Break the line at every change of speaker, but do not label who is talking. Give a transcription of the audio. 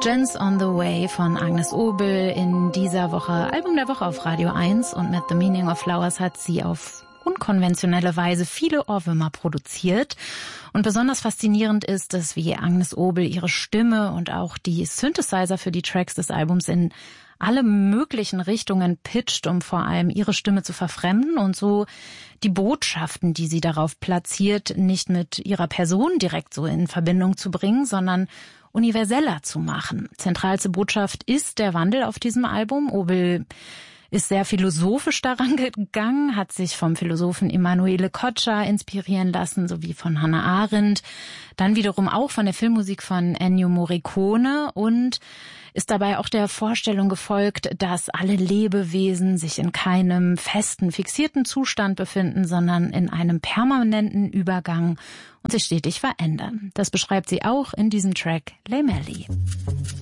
Gents on the Way von Agnes Obel in dieser Woche Album der Woche auf Radio 1 und mit The Meaning of Flowers hat sie auf unkonventionelle Weise viele Ohrwürmer produziert. Und besonders faszinierend ist es, wie Agnes Obel ihre Stimme und auch die Synthesizer für die Tracks des Albums in alle möglichen Richtungen pitcht, um vor allem ihre Stimme zu verfremden und so die Botschaften, die sie darauf platziert, nicht mit ihrer Person direkt so in Verbindung zu bringen, sondern universeller zu machen. Zentralste Botschaft ist der Wandel auf diesem Album. Obel ist sehr philosophisch daran gegangen, hat sich vom Philosophen Emanuele Coccia inspirieren lassen, sowie von Hannah Arendt, dann wiederum auch von der Filmmusik von Ennio Morricone und ist dabei auch der Vorstellung gefolgt, dass alle Lebewesen sich in keinem festen, fixierten Zustand befinden, sondern in einem permanenten Übergang und sich stetig verändern. Das beschreibt sie auch in diesem Track Lay Melly.